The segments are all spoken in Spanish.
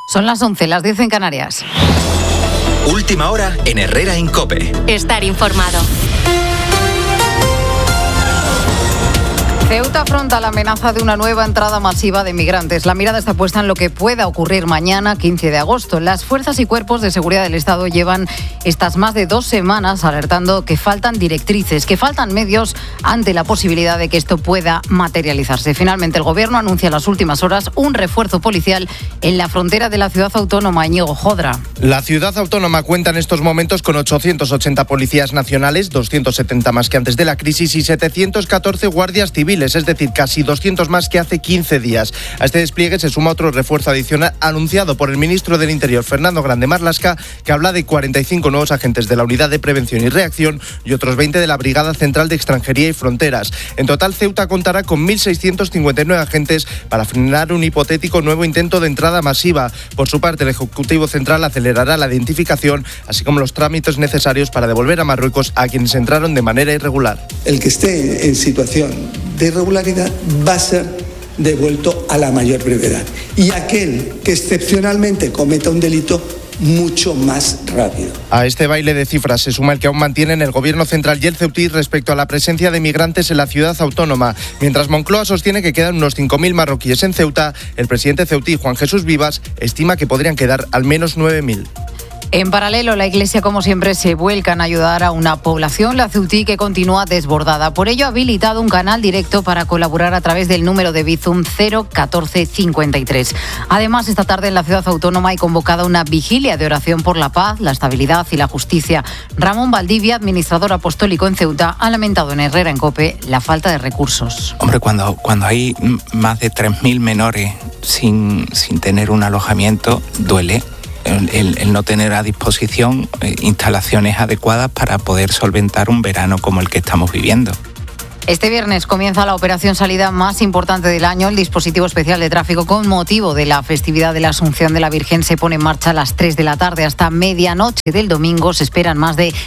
Son las 11, las 10 en Canarias. Última hora en Herrera en COPE. Estar informado. Ceuta afronta la amenaza de una nueva entrada masiva de migrantes. La mirada está puesta en lo que pueda ocurrir mañana, 15 de agosto. Las fuerzas y cuerpos de seguridad del Estado llevan estas más de 2 semanas alertando que faltan directrices, que faltan medios ante la posibilidad de que esto pueda materializarse. Finalmente, el Gobierno anuncia en las últimas horas un refuerzo policial en la frontera de la ciudad autónoma. Íñigo Jodra. La ciudad autónoma cuenta en estos momentos con 880 policías nacionales, 270 más que antes de la crisis y 714 guardias civiles. Es decir, casi 200 más que hace 15 días. A este despliegue se suma otro refuerzo adicional anunciado por el ministro del Interior, Fernando Grande Marlaska, que habla de 45 nuevos agentes de la Unidad de Prevención y Reacción y otros 20 de la Brigada Central de Extranjería y Fronteras. En total, Ceuta contará con 1.659 agentes para frenar un hipotético nuevo intento de entrada masiva. Por su parte, el Ejecutivo Central acelerará la identificación, así como los trámites necesarios para devolver a Marruecos a quienes entraron de manera irregular. El que esté en situación de irregularidad va a ser devuelto a la mayor brevedad. Y aquel que excepcionalmente cometa un delito, mucho más rápido. A este baile de cifras se suma el que aún mantienen el Gobierno central y el ceutí respecto a la presencia de migrantes en la ciudad autónoma. Mientras Moncloa sostiene que quedan unos 5.000 marroquíes en Ceuta, el presidente ceutí, Juan Jesús Vivas, estima que podrían quedar al menos 9.000. En paralelo, la Iglesia, como siempre, se vuelca en ayudar a una población, la ceutí, que continúa desbordada. Por ello, ha habilitado un canal directo para colaborar a través del número de Bizum 01453. Además, esta tarde en la ciudad autónoma hay convocada una vigilia de oración por la paz, la estabilidad y la justicia. Ramón Valdivia, administrador apostólico en Ceuta, ha lamentado en Herrera en COPE la falta de recursos. Hombre, cuando hay más de 3.000 menores sin tener un alojamiento, duele. El no tener a disposición instalaciones adecuadas para poder solventar un verano como el que estamos viviendo. Este viernes comienza la operación salida más importante del año. El dispositivo especial de tráfico, con motivo de la festividad de la Asunción de la Virgen, se pone en marcha a las 3 de la tarde. Hasta medianoche del domingo se esperan más de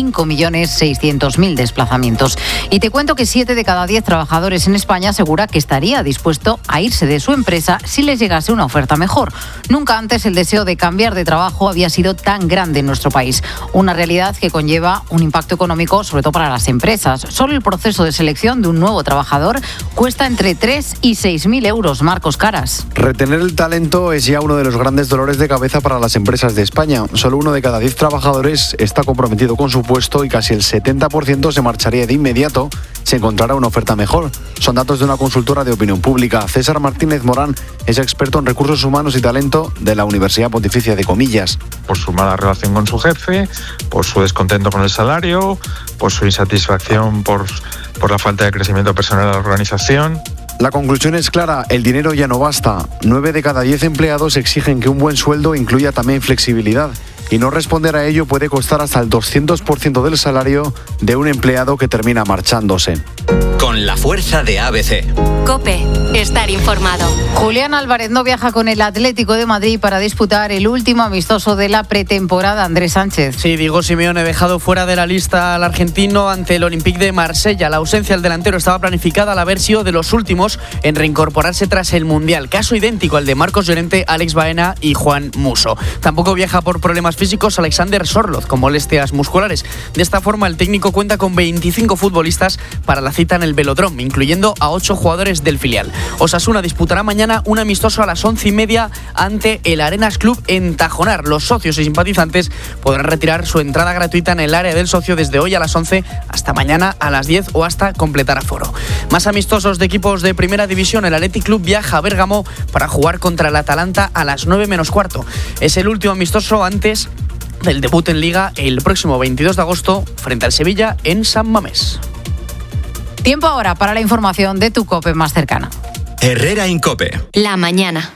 5.600.000 desplazamientos. Y te cuento que 7 de cada 10 trabajadores en España asegura que estaría dispuesto a irse de su empresa si les llegase una oferta mejor. Nunca antes el deseo de cambiar de trabajo había sido tan grande en nuestro país. Una realidad que conlleva un impacto económico, sobre todo para las empresas. Solo el proceso de selección de un nuevo trabajador cuesta entre 3 y 6.000 euros. Marcos Caras. Retener el talento es ya uno de los grandes dolores de cabeza para las empresas de España. Solo 1 de cada 10 trabajadores está comprometido con su puesto y casi el 70% se marcharía de inmediato si encontrara una oferta mejor. Son datos de una consultora de opinión pública. César Martínez Morán es experto en recursos humanos y talento de la Universidad Pontificia de Comillas. Por su mala relación con su jefe, por su descontento con el salario, por su insatisfacción por la falta de crecimiento personal de la organización. La conclusión es clara, el dinero ya no basta. 9 de cada 10 empleados exigen que un buen sueldo incluya también flexibilidad. Y no responder a ello puede costar hasta el 200% del salario de un empleado que termina marchándose. Con la fuerza de ABC. COPE. Estar informado. Julián Álvarez no viaja con el Atlético de Madrid para disputar el último amistoso de la pretemporada. Andrés Sánchez. Sí, Diego Simeone ha dejado fuera de la lista al argentino ante el Olympique de Marsella. La ausencia del delantero estaba planificada al haber sido de los últimos en reincorporarse tras el Mundial. Caso idéntico al de Marcos Llorente, Alex Baena y Juan Musso. Tampoco viaja por problemas físicos Alexander Sorloz, con molestias musculares. De esta forma, el técnico cuenta con 25 futbolistas para la cita en el Velodrome, incluyendo a 8 jugadores del filial. Osasuna disputará mañana un amistoso a las 11:30 ante el Arenas Club en Tajonar. Los socios y simpatizantes podrán retirar su entrada gratuita en el área del socio desde hoy a las 11 hasta mañana a las 10 o hasta completar aforo. Más amistosos de equipos de primera división. El Athletic Club viaja a Bérgamo para jugar contra el Atalanta a las 9 menos cuarto. Es el último amistoso antes del debut en Liga el próximo 22 de agosto frente al Sevilla en San Mamés. Tiempo ahora para la información de tu COPE más cercana. Herrera en COPE. La mañana.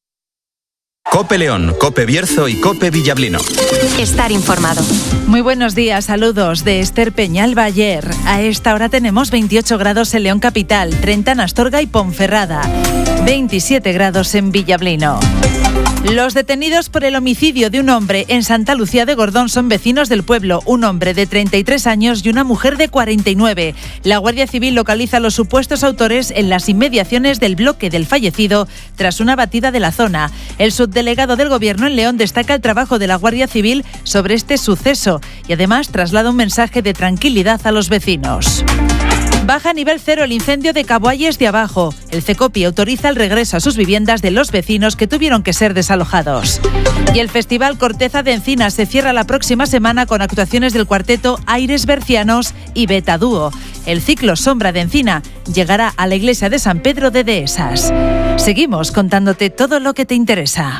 COPE León, COPE Bierzo y COPE Villablino. Estar informado. Muy buenos días, saludos de Esther Peñal Bayer. A esta hora tenemos 28 grados en León Capital, 30 en Astorga y Ponferrada, 27 grados en Villablino. Los detenidos por el homicidio de un hombre en Santa Lucía de Gordón son vecinos del pueblo, un hombre de 33 años y una mujer de 49. La Guardia Civil localiza a los supuestos autores en las inmediaciones del bloque del fallecido tras una batida de la zona. El subdelegado del Gobierno en León destaca el trabajo de la Guardia Civil sobre este suceso y además traslada un mensaje de tranquilidad a los vecinos. Baja a nivel cero el incendio de Caboalles de Abajo. El CECOPI autoriza el regreso a sus viviendas de los vecinos que tuvieron que ser desalojados. Y el Festival Corteza de Encina se cierra la próxima semana con actuaciones del cuarteto Aires Bercianos y Beta Dúo. El ciclo Sombra de Encina llegará a la iglesia de San Pedro de Dehesas. Seguimos contándote todo lo que te interesa.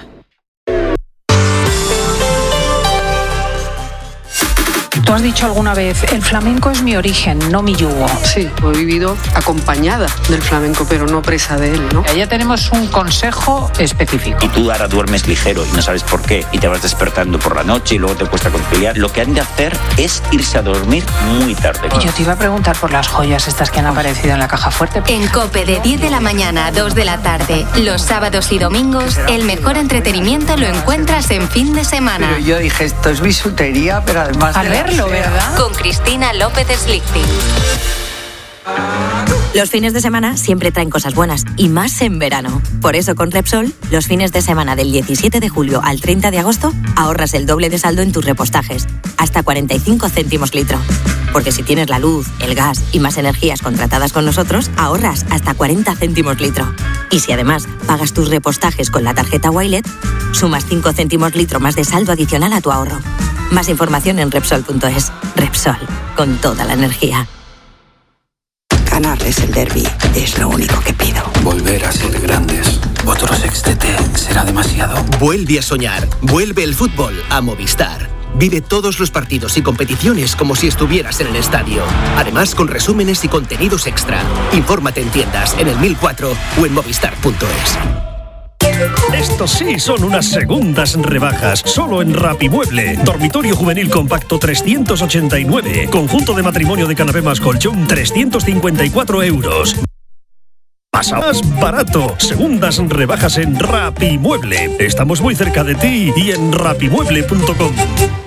Tú has dicho alguna vez, el flamenco es mi origen, no mi yugo. Sí, he vivido acompañada del flamenco, pero no presa de él, ¿no? Allá tenemos un consejo específico. Y tú ahora duermes ligero y no sabes por qué, y te vas despertando por la noche y luego te cuesta conciliar. Lo que han de hacer es irse a dormir muy tarde. Y yo te iba a preguntar por las joyas estas que han aparecido en la caja fuerte. En COPE de 10 de la mañana a 2 de la tarde, los sábados y domingos, el mejor entretenimiento lo encuentras en fin de semana. Pero yo dije, esto es bisutería, pero además... Al verlo, ¿verdad? Con Cristina López Slichting. Los fines de semana siempre traen cosas buenas, y más en verano. Por eso con Repsol, los fines de semana del 17 de julio al 30 de agosto, ahorras el doble de saldo en tus repostajes, hasta 45 céntimos litro. Porque si tienes la luz, el gas y más energías contratadas con nosotros, ahorras hasta 40 céntimos litro. Y si además pagas tus repostajes con la tarjeta Wilet, sumas 5 céntimos litro más de saldo adicional a tu ahorro. Más información en Repsol.es. Repsol, con toda la energía. Ganarles el derbi es lo único que pido. Volver a ser grandes. Otro sextete será demasiado. Vuelve a soñar. Vuelve el fútbol a Movistar. Vive todos los partidos y competiciones como si estuvieras en el estadio. Además, con resúmenes y contenidos extra. Infórmate en tiendas, en el 1004 o en movistar.es. Estos sí son unas segundas rebajas, solo en Rapimueble. Dormitorio juvenil compacto 389. Conjunto de matrimonio de canapé más colchón 354 euros. Más barato. Segundas rebajas en Rapimueble. Estamos muy cerca de ti y en rapimueble.com.